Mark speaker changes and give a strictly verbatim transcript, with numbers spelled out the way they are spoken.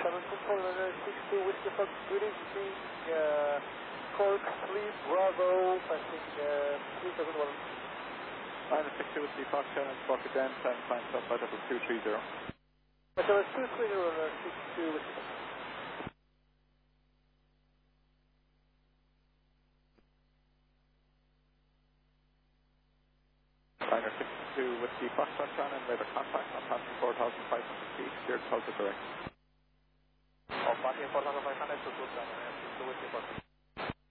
Speaker 1: seven control runner six two Whiskey Fox, good evening, uh, Cork three Bravo, passing uh, three seven one.
Speaker 2: Minus six two Whiskey Fox, challenge Fox again, time time stop by level two three zero.
Speaker 1: Level two three zero runner six two Whiskey Fox.
Speaker 2: Minus six two Whiskey Fox, on and radar contact on passing four thousand five hundred feet, steered positive direct.
Speaker 1: Oh, passing four thousand five hundred to two seven, two Whiskey Fox.